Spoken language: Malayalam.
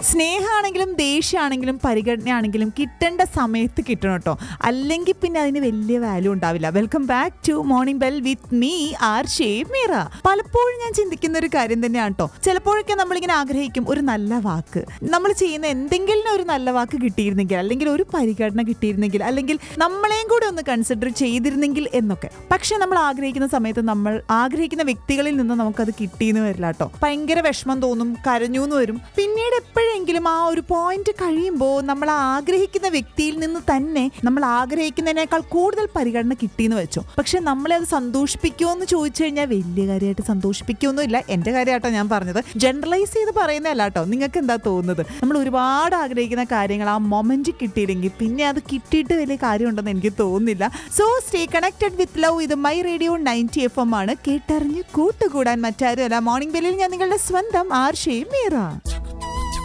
സ്നേഹമാണെങ്കിലും ദേഷ്യമാണെങ്കിലും പരിഗണനയാണെങ്കിലും കിട്ടേണ്ട സമയത്ത് കിട്ടണം കേട്ടോ, അല്ലെങ്കിൽ പിന്നെ അതിന് വലിയ വാല്യൂ ഉണ്ടാവില്ല. Welcome back to morning bell with me ആർഷേ Meera. പലപ്പോഴും ഞാൻ ചിന്തിക്കുന്ന ഒരു കാര്യം തന്നെയാണ് കേട്ടോ. ചിലപ്പോഴൊക്കെ നമ്മളിങ്ങനെ ആഗ്രഹിക്കും ഒരു നല്ല വാക്ക്, നമ്മൾ ചെയ്യുന്ന എന്തെങ്കിലും ഒരു നല്ല വാക്ക് കിട്ടിയിരുന്നെങ്കിൽ, അല്ലെങ്കിൽ ഒരു പരിഗണന കിട്ടിയിരുന്നെങ്കിൽ, അല്ലെങ്കിൽ നമ്മളെയും കൂടെ ഒന്ന് കൺസിഡർ ചെയ്തിരുന്നെങ്കിൽ എന്നൊക്കെ. പക്ഷെ നമ്മൾ ആഗ്രഹിക്കുന്ന സമയത്ത് നമ്മൾ ആഗ്രഹിക്കുന്ന വ്യക്തികളിൽ നിന്ന് നമുക്കത് കിട്ടിയെന്ന് വരില്ല കേട്ടോ. ഭയങ്കര വിഷമം തോന്നും, കരഞ്ഞു എന്ന് വരും. പിന്നീട് എപ്പോഴെങ്കിലും ആ ഒരു പോയിന്റ് കഴിയുമ്പോൾ നമ്മൾ ആഗ്രഹിക്കുന്ന വ്യക്തിയിൽ നിന്ന് തന്നെ നമ്മൾ ആഗ്രഹിക്കുന്നതിനേക്കാൾ കൂടുതൽ പരിഗണന കിട്ടിയെന്ന് വെച്ചോ, പക്ഷെ നമ്മളെ അത് സന്തോഷിപ്പിക്കുമോ എന്ന് ചോദിച്ചു കഴിഞ്ഞാൽ വലിയ കാര്യമായിട്ട് സന്തോഷിപ്പിക്കുമൊന്നുമില്ല. എന്റെ കാര്യമായിട്ടോ ഞാൻ പറഞ്ഞത്, ജനറലൈസ് ചെയ്ത് പറയുന്നതല്ല കേട്ടോ. നിങ്ങൾക്ക് എന്താ തോന്നുന്നത്? നമ്മൾ ഒരുപാട് ആഗ്രഹിക്കുന്ന കാര്യങ്ങൾ ആ മൊമെന്റ് കിട്ടിയില്ലെങ്കിൽ പിന്നെ അത് കിട്ടിയിട്ട് വലിയ കാര്യമുണ്ടെന്ന് എനിക്ക് തോന്നുന്നില്ല. So stay connected with love. ഇത് മൈ റേഡിയോ 90 FM ആണ്. കേട്ടറിഞ്ഞ് കൂട്ടുകൂടാൻ മറ്റാരുമല്ല. മോർണിംഗ് ബെല്ലിൽ ഞാൻ നിങ്ങളുടെ സ്വന്തം ആർഷേ മീറ.